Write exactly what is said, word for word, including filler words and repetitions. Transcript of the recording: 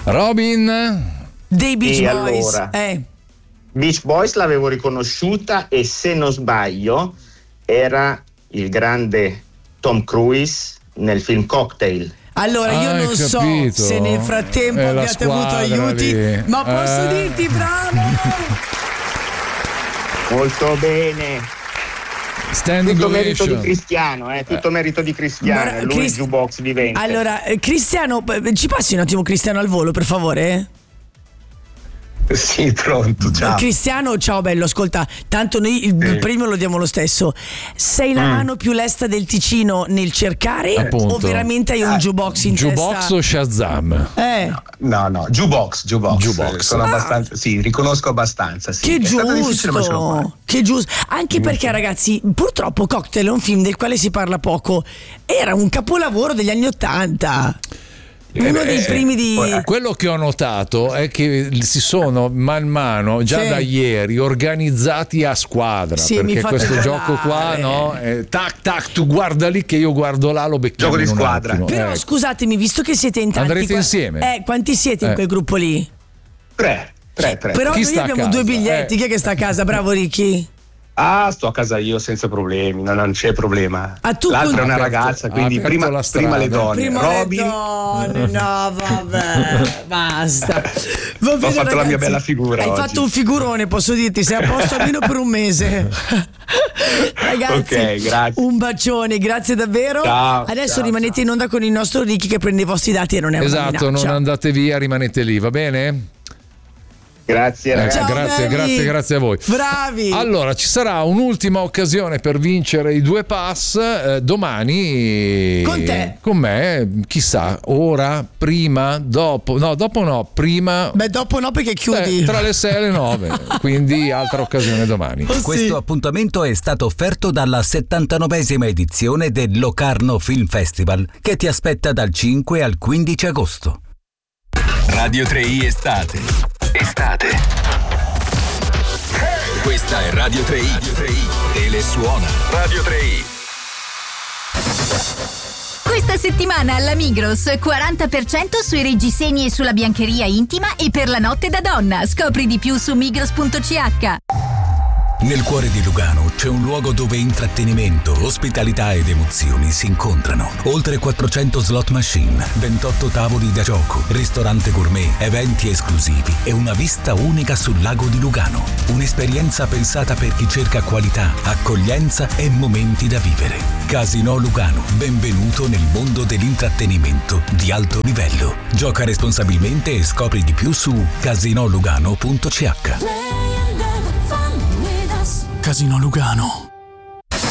Robin? Dei Beach E Boys. allora, eh. Beach Boys l'avevo riconosciuta e se non sbaglio era il grande Tom Cruise nel film Cocktail. Allora, io Ah, non hai so capito? se nel frattempo È la abbiate avuto squadra aiuti, lì. ma posso Eh. dirti bravo! Molto bene. Standing Tutto merito di ovation. Cristiano, eh? Tutto merito di Cristiano, Guarda, è lui Crist- il jukebox vivente. Allora, eh, Cristiano, eh, ci passi un attimo Cristiano al volo, per favore? Sì, pronto, ciao. Cristiano, ciao bello, ascolta, tanto noi il Sì. premio lo diamo lo stesso. Sei la Mm. mano più lesta del Ticino nel cercare Appunto. o veramente hai un Ah, jukebox in Jukebox testa? o Shazam? Eh, No, no, jukebox, jukebox. Jukebox. Eh, Sono Ah. abbastanza, sì, riconosco abbastanza. Sì. che È stato difficile, ma ce l'ho fatta. giusto, che giusto. Anche perché ragazzi, purtroppo Cocktail è un film del quale si parla poco. Era un capolavoro degli anni Ottanta. Uno Eh beh, dei primi di... Quello che ho notato è che si sono man mano, già Sì. da ieri, organizzati a squadra. Sì, mi perché fate questo tremare. gioco qua, no? Eh, tac, tac, tu guarda lì che io guardo là, lo becchiamo Gioco di in un squadra. attimo. Però Ecco. scusatemi, visto che siete in tanti... Andrete qua- insieme? Eh, quanti siete in Eh. quel gruppo lì? Tre, tre, tre. Però Chi noi sta a abbiamo casa? due biglietti, Eh. chi è che sta a casa? Bravo Ricky. Ah, sto a casa io senza problemi, no, non c'è problema. Ah, tu L'altra con- è una Aperto- ragazza, quindi aperto prima, la strada. prima le donne. Prima Robin, le donne, no vabbè, basta. Va Ho bene, fatto la ragazzi. mia bella figura Hai oggi. fatto un figurone, posso dirti, sei a posto almeno per un mese. Ragazzi, Ok, grazie. un bacione, grazie davvero. Ciao, Adesso ciao, rimanete ciao. in onda con il nostro Ricky che prende i vostri dati e non è una Esatto, non minaccia. andate via, rimanete lì, va bene? Grazie Eh, ragazzi. Ciao, grazie, belli. grazie, grazie a voi. Bravi. Allora, ci sarà un'ultima occasione per vincere i due pass eh, domani. Con te. Con me, chissà, ora, prima, dopo. No, dopo no, prima. Beh, dopo no perché chiudi. eh, tra le sei e le nove. Quindi altra occasione domani. Oh, sì. Questo appuntamento è stato offerto dalla settantanovesima edizione del Locarno Film Festival, che ti aspetta dal cinque al quindici agosto. Radio tre i Estate. Estate. Questa è Radio tre i. E le suona. Radio tre i. Questa settimana alla Migros quaranta per cento sui reggiseni e sulla biancheria intima e per la notte da donna. Scopri di più su migros punto c h. Nel cuore di Lugano c'è un luogo dove intrattenimento, ospitalità ed emozioni si incontrano. Oltre quattrocento slot machine, ventotto tavoli da gioco, ristorante gourmet, eventi esclusivi e una vista unica sul lago di Lugano. Un'esperienza pensata per chi cerca qualità, accoglienza e momenti da vivere. Casino Lugano, benvenuto nel mondo dell'intrattenimento di alto livello. Gioca responsabilmente e scopri di più su casino lugano punto c h. Casino Lugano.